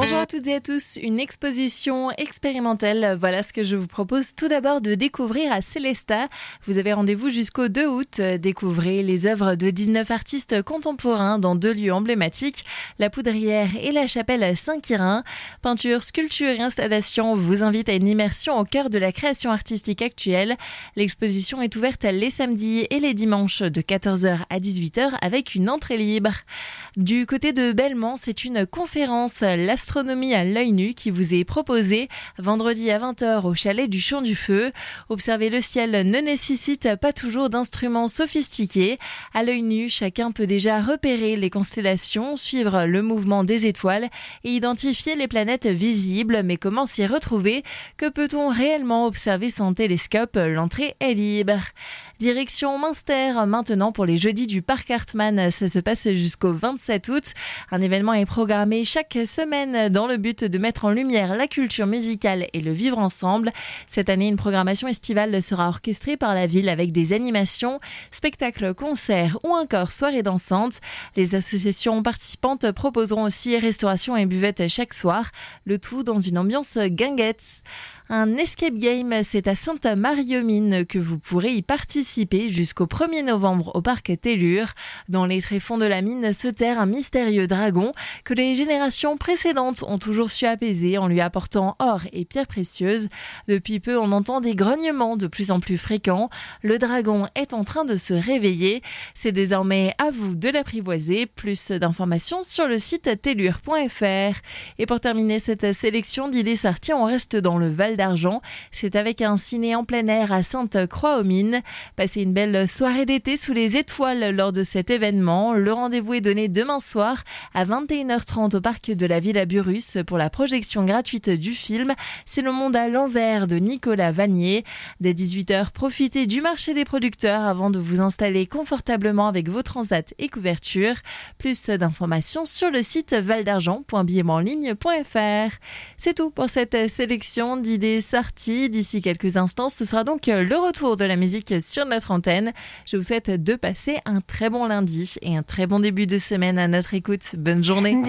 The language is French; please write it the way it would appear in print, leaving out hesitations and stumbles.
Bonjour à toutes et à tous, une exposition expérimentale, voilà ce que je vous propose tout d'abord de découvrir à Célestat. Vous avez rendez-vous jusqu'au 2 août, découvrez les œuvres de 19 artistes contemporains dans 2 lieux emblématiques, la Poudrière et la chapelle Saint-Quirin. Peinture, sculpture et installation vous invitent à une immersion au cœur de la création artistique actuelle. L'exposition est ouverte les samedis et les dimanches de 14h à 18h avec une entrée libre. Du côté de Belmont, c'est une conférence L'astronomie à l'œil nu qui vous est proposée vendredi à 20h au chalet du Champ du Feu. Observer le ciel ne nécessite pas toujours d'instruments sophistiqués. À l'œil nu, chacun peut déjà repérer les constellations, suivre le mouvement des étoiles et identifier les planètes visibles. Mais comment s'y retrouver? Que peut-on réellement observer sans télescope? L'entrée est libre. Direction Münster maintenant pour les jeudis du Parc Hartmann. Ça se passe jusqu'au 27 août. Un événement est programmé chaque semaine dans le but de mettre en lumière la culture musicale et le vivre ensemble. Cette année, une programmation estivale sera orchestrée par la ville avec des animations, spectacles, concerts ou encore soirées dansantes. Les associations participantes proposeront aussi restauration et buvette chaque soir, le tout dans une ambiance guinguette. Un escape game, c'est à Sainte-Marie-aux-Mines que vous pourrez y participer jusqu'au 1er novembre au parc Tellure. Dans les tréfonds de la mine se terre un mystérieux dragon que les générations précédentes ont toujours su apaiser en lui apportant or et pierres précieuses. Depuis peu, on entend des grognements de plus en plus fréquents. Le dragon est en train de se réveiller. C'est désormais à vous de l'apprivoiser. Plus d'informations sur le site tellure.fr. Et pour terminer cette sélection d'idées sorties, on reste dans le Val d'Argent. C'est avec un ciné en plein air à Sainte-Croix-aux-Mines. Passez une belle soirée d'été sous les étoiles lors de cet événement. Le rendez-vous est donné demain soir à 21h30 au parc de la Villa Burrus pour la projection gratuite du film C'est le monde à l'envers de Nicolas Vanier. Dès 18h, profitez du marché des producteurs avant de vous installer confortablement avec vos transats et couvertures. Plus d'informations sur le site valdargent.billemenligne.fr. C'est tout pour cette sélection d'idées sorties. D'ici quelques instants, ce sera donc le retour de la musique sur notre antenne. Je vous souhaite de passer un très bon lundi et un très bon début de semaine à notre écoute. Bonne journée.